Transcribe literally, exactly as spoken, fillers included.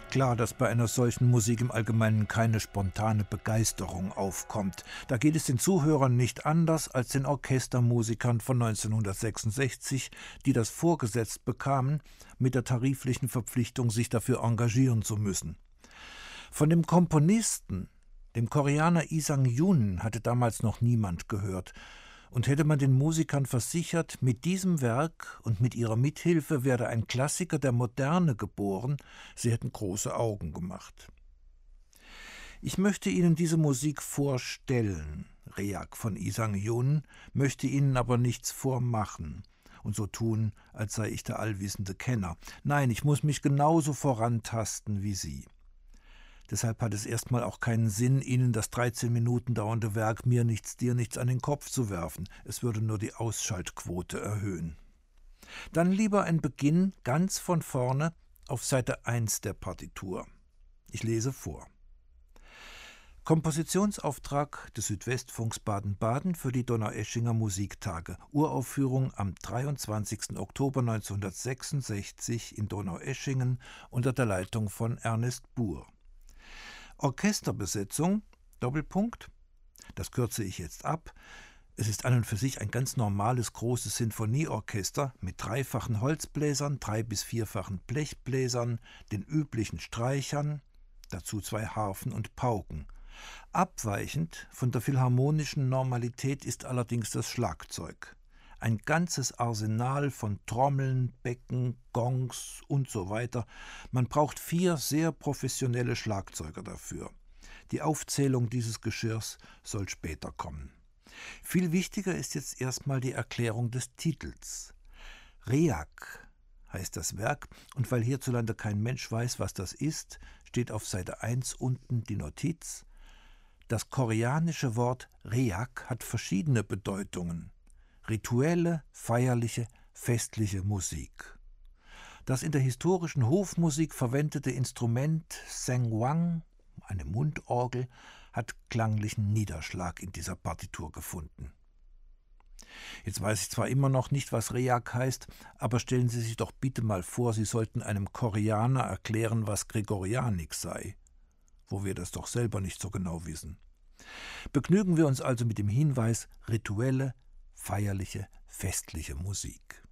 Klar, dass bei einer solchen Musik im Allgemeinen keine spontane Begeisterung aufkommt. Da geht es den Zuhörern nicht anders als den Orchestermusikern von neunzehnhundertsechsundsechzig, die das vorgesetzt bekamen, mit der tariflichen Verpflichtung, sich dafür engagieren zu müssen. Von dem Komponisten, dem Koreaner Lee Sang-jun, hatte damals noch niemand gehört. Und hätte man den Musikern versichert, mit diesem Werk und mit ihrer Mithilfe werde ein Klassiker der Moderne geboren, sie hätten große Augen gemacht. Ich möchte Ihnen diese Musik vorstellen, Reak von Lee Sang-jun, möchte Ihnen aber nichts vormachen und so tun, als sei ich der allwissende Kenner. Nein, ich muss mich genauso vorantasten wie Sie. Deshalb hat es erstmal auch keinen Sinn, Ihnen das dreizehn Minuten dauernde Werk Mir nichts, dir nichts an den Kopf zu werfen. Es würde nur die Ausschaltquote erhöhen. Dann lieber ein Beginn ganz von vorne auf Seite eins der Partitur. Ich lese vor. Kompositionsauftrag des Südwestfunks Baden-Baden für die Donaueschinger Musiktage. Uraufführung am dreiundzwanzigsten Oktober neunzehnhundertsechsundsechzig in Donaueschingen unter der Leitung von Ernest Buhr. Orchesterbesetzung, Doppelpunkt, das kürze ich jetzt ab. Es ist an und für sich ein ganz normales großes Sinfonieorchester mit dreifachen Holzbläsern, drei- bis vierfachen Blechbläsern, den üblichen Streichern, dazu zwei Harfen und Pauken. Abweichend von der philharmonischen Normalität ist allerdings das Schlagzeug. Ein ganzes Arsenal von Trommeln, Becken, Gongs und so weiter. Man braucht vier sehr professionelle Schlagzeuger dafür. Die Aufzählung dieses Geschirrs soll später kommen. Viel wichtiger ist jetzt erstmal die Erklärung des Titels. Reak heißt das Werk, und weil hierzulande kein Mensch weiß, was das ist, steht auf Seite eins unten die Notiz. Das koreanische Wort Reak hat verschiedene Bedeutungen. Rituelle, feierliche, festliche Musik. Das in der historischen Hofmusik verwendete Instrument Saengwang, eine Mundorgel, hat klanglichen Niederschlag in dieser Partitur gefunden. Jetzt weiß ich zwar immer noch nicht, was Reak heißt, aber stellen Sie sich doch bitte mal vor, Sie sollten einem Koreaner erklären, was Gregorianik sei, wo wir das doch selber nicht so genau wissen. Begnügen wir uns also mit dem Hinweis rituelle, feierliche, festliche Musik.